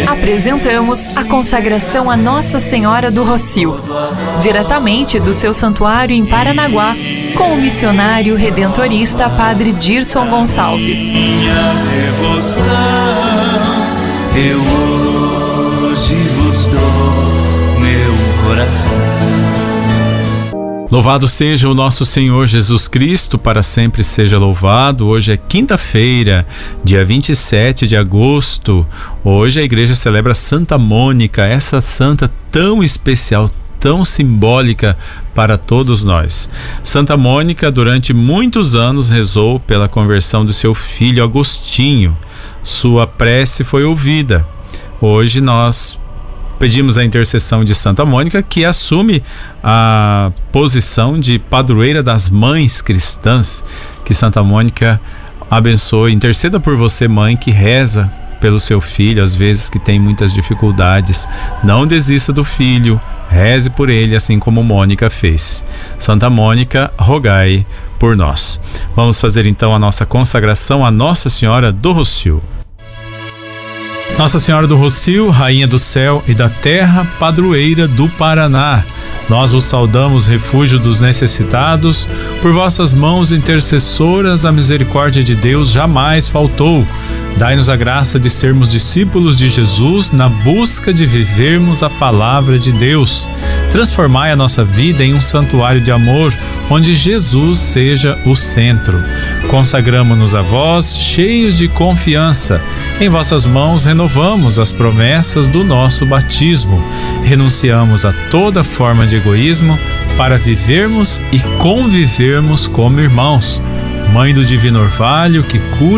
Apresentamos a consagração a Nossa Senhora do Rocio, diretamente do seu santuário em Paranaguá, com o missionário redentorista Padre Dirson Gonçalves. Minha devoção, eu hoje vos dou meu coração. Louvado seja o nosso Senhor Jesus Cristo, para sempre seja louvado. Hoje é quinta-feira, dia 27 de agosto. Hoje a igreja celebra Santa Mônica, essa santa tão especial, tão simbólica para todos nós. Santa Mônica, durante muitos anos, rezou pela conversão do seu filho Agostinho. Sua prece foi ouvida. Hoje nós pedimos a intercessão de Santa Mônica, que assume a posição de padroeira das mães cristãs. Que Santa Mônica abençoe, interceda por você, mãe, que reza pelo seu filho, às vezes que tem muitas dificuldades. Não desista do filho, reze por ele, assim como Mônica fez. Santa Mônica, rogai por nós. Vamos fazer então a nossa consagração a Nossa Senhora do Rocio. Nossa Senhora do Rocio, Rainha do céu e da terra, padroeira do Paraná, nós vos saudamos, refúgio dos necessitados. Por vossas mãos intercessoras, a misericórdia de Deus jamais faltou. Dai-nos a graça de sermos discípulos de Jesus na busca de vivermos a palavra de Deus. Transformai a nossa vida em um santuário de amor, onde Jesus seja o centro. Consagramo-nos a vós, cheios de confiança. Em vossas mãos renovamos as promessas do nosso batismo. Renunciamos a toda forma de egoísmo para vivermos e convivermos como irmãos. Mãe do Divino Orvalho, que cura